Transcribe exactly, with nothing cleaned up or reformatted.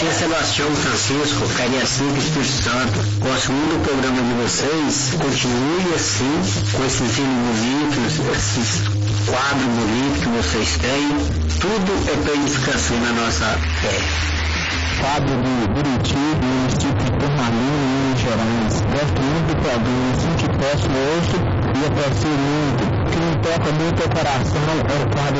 Aqui é Sebastião Francisco, Cariacica, Espírito Santo. Gosto muito do programa de vocês. Continue assim, com esses vídeos bonitos, esses quadros bonitos que vocês têm. Tudo é para edificação na nossa fé. Fábio de Buriti, do município de Turmalina, Minas Gerais. Gosto muito do programa, assim que posso hoje e aprecio muito. O que me toca muito o coração é o quadro